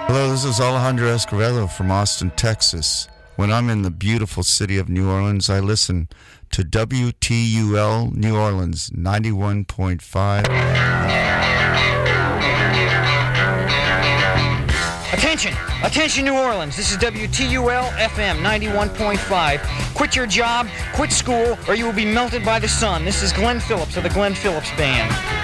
Hello, this is Alejandro Escovedo from Austin, Texas. When I'm in the beautiful city of New Orleans, I listen to WTUL New Orleans 91.5. Attention New Orleans, this is WTUL FM 91.5. Quit your job, quit school, or you will be melted by the sun. This is Glenn Phillips of the Glenn Phillips Band.